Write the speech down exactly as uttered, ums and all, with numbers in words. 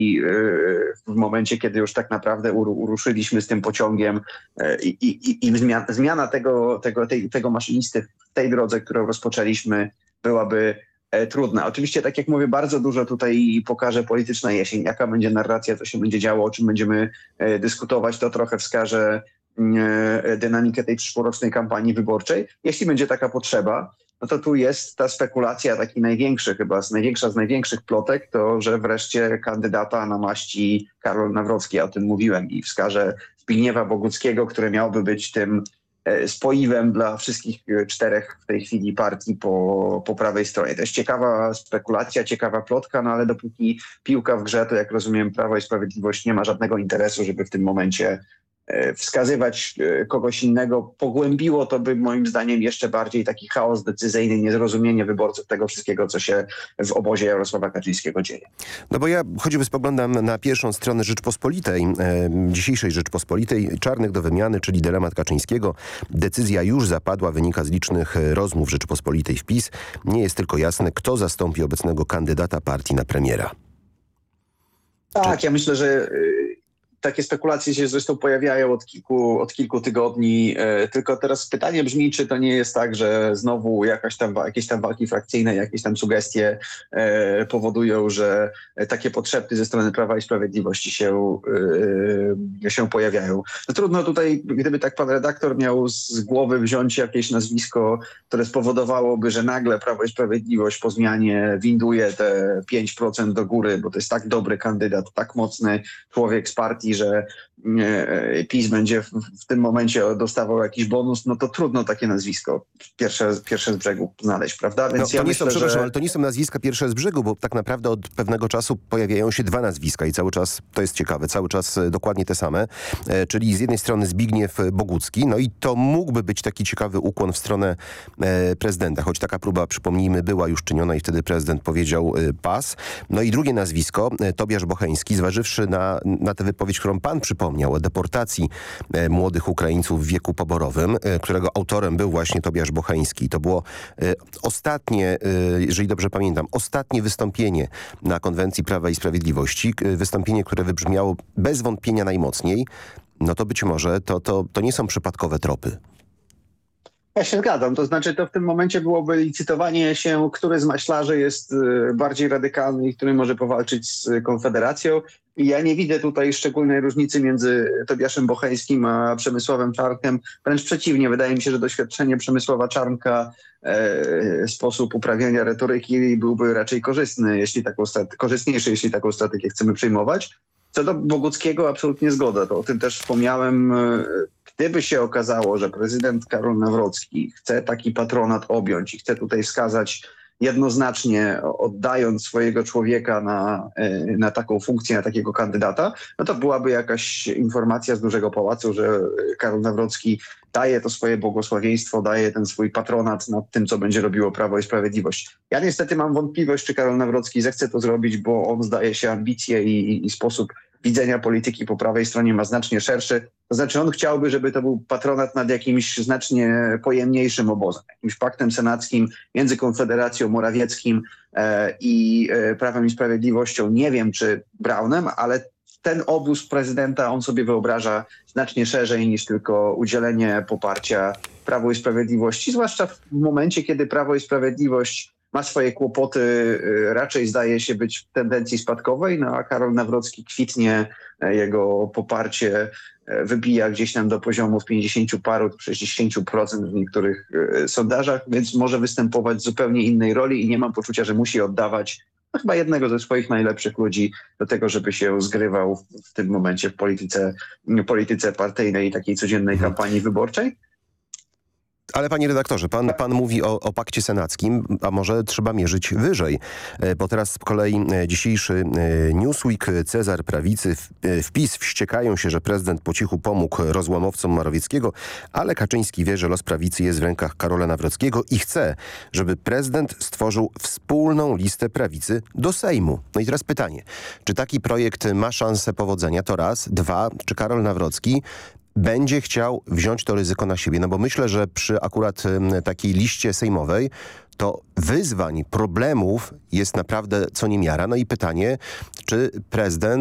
w momencie, kiedy już tak naprawdę uruszyliśmy z tym pociągiem i, i, i zmiana, zmiana tego, tego, tej, tego maszynisty w tej drodze, którą rozpoczęliśmy, byłaby trudna. Oczywiście, tak jak mówię, bardzo dużo tutaj pokaże polityczna jesień. Jaka będzie narracja, co się będzie działo, o czym będziemy dyskutować, to trochę wskaże dynamikę tej przyszłorocznej kampanii wyborczej. Jeśli będzie taka potrzeba, no to tu jest ta spekulacja, taki największy chyba, największa z największych plotek, to że wreszcie kandydata namaści Karol Nawrocki, ja o tym mówiłem, i wskaże Zbigniewa Boguckiego, który miałby być tym spoiwem dla wszystkich czterech w tej chwili partii po, po prawej stronie. To jest ciekawa spekulacja, ciekawa plotka, no ale dopóki piłka w grze, to jak rozumiem Prawo i Sprawiedliwość nie ma żadnego interesu, żeby w tym momencie wskazywać kogoś innego. Pogłębiło to by moim zdaniem jeszcze bardziej taki chaos decyzyjny, niezrozumienie wyborców tego wszystkiego, co się w obozie Jarosława Kaczyńskiego dzieje. No bo ja choćby spoglądam na pierwszą stronę Rzeczpospolitej, e, dzisiejszej Rzeczpospolitej, czarnych do wymiany, czyli dylemat Kaczyńskiego. Decyzja już zapadła, wynika z licznych rozmów Rzeczpospolitej w PiS. Nie jest tylko jasne, kto zastąpi obecnego kandydata partii na premiera. Tak, Czy... ja myślę, że takie spekulacje się zresztą pojawiają od kilku, od kilku tygodni. E, tylko teraz pytanie brzmi, czy to nie jest tak, że znowu jakaś tam, jakieś tam walki frakcyjne, jakieś tam sugestie e, powodują, że takie potrzeby ze strony Prawa i Sprawiedliwości się, e, się pojawiają. No trudno tutaj, gdyby tak pan redaktor miał z głowy wziąć jakieś nazwisko, które spowodowałoby, że nagle Prawo i Sprawiedliwość po zmianie winduje te pięć procent do góry, bo to jest tak dobry kandydat, tak mocny człowiek z partii, że PiS będzie w, w tym momencie dostawał jakiś bonus, no to trudno takie nazwisko pierwsze, pierwsze z brzegu znaleźć, prawda? Więc no, to ja nie myślę, są, przepraszam, że... ale to nie są nazwiska pierwsze z brzegu, bo tak naprawdę od pewnego czasu pojawiają się dwa nazwiska i cały czas, to jest ciekawe, cały czas dokładnie te same, e, czyli z jednej strony Zbigniew Bogucki, no i to mógłby być taki ciekawy ukłon w stronę e, prezydenta, choć taka próba, przypomnijmy, była już czyniona i wtedy prezydent powiedział e, pas. No i drugie nazwisko, e, Tobiasz Bocheński, zważywszy na, na tę wypowiedź, którą pan przypomniał, o deportacji e, młodych Ukraińców w wieku poborowym, e, którego autorem był właśnie Tobiasz Bocheński. To było e, ostatnie, e, jeżeli dobrze pamiętam, ostatnie wystąpienie na konwencji Prawa i Sprawiedliwości. E, wystąpienie, które wybrzmiało bez wątpienia najmocniej. No to być może to, to, to nie są przypadkowe tropy. Ja się zgadzam. To znaczy to w tym momencie byłoby licytowanie się, który z maślarzy jest bardziej radykalny i który może powalczyć z Konfederacją. I ja nie widzę tutaj szczególnej różnicy między Tobiaszem Bocheńskim a Przemysławem Czarnkiem. Wręcz przeciwnie, wydaje mi się, że doświadczenie Przemysława Czarnka, e, sposób uprawiania retoryki byłby raczej korzystny, jeśli taką strate- korzystniejszy, jeśli taką strategię chcemy przyjmować. Co do Boguckiego, absolutnie zgoda. To o tym też wspomniałem. Gdyby się okazało, że prezydent Karol Nawrocki chce taki patronat objąć i chce tutaj wskazać jednoznacznie, oddając swojego człowieka na, na taką funkcję, na takiego kandydata, no to byłaby jakaś informacja z dużego pałacu, że Karol Nawrocki daje to swoje błogosławieństwo, daje ten swój patronat nad tym, co będzie robiło Prawo i Sprawiedliwość. Ja niestety mam wątpliwość, czy Karol Nawrocki zechce to zrobić, bo on zdaje się ambicje i, i, i sposób widzenia polityki po prawej stronie ma znacznie szerszy. To znaczy on chciałby, żeby to był patronat nad jakimś znacznie pojemniejszym obozem, jakimś paktem senackim między Konfederacją, Morawieckim e, i e, Prawem i Sprawiedliwością. Nie wiem, czy Braunem, ale ten obóz prezydenta on sobie wyobraża znacznie szerzej niż tylko udzielenie poparcia Prawu i Sprawiedliwości, zwłaszcza w momencie, kiedy Prawo i Sprawiedliwość ma swoje kłopoty, raczej zdaje się być w tendencji spadkowej, no a Karol Nawrocki kwitnie, jego poparcie wybija gdzieś tam do poziomów pięćdziesięciu paru, sześćdziesięciu procent w niektórych sondażach, więc może występować w zupełnie innej roli i nie mam poczucia, że musi oddawać no, chyba jednego ze swoich najlepszych ludzi do tego, żeby się zgrywał w tym momencie w polityce, polityce partyjnej i takiej codziennej kampanii wyborczej. Ale panie redaktorze, pan, pan mówi o, o pakcie senackim, a może trzeba mierzyć wyżej, bo teraz z kolei dzisiejszy Newsweek, Cezar Prawicy, wpis wściekają się, że prezydent po cichu pomógł rozłamowcom Morawieckiego, ale Kaczyński wie, że los prawicy jest w rękach Karola Nawrockiego i chce, żeby prezydent stworzył wspólną listę prawicy do Sejmu. No i teraz pytanie, czy taki projekt ma szansę powodzenia? To raz. Dwa, czy Karol Nawrocki będzie chciał wziąć to ryzyko na siebie. No bo myślę, że przy akurat takiej liście sejmowej to wyzwań, problemów jest naprawdę co niemiara. No i pytanie, czy prezydent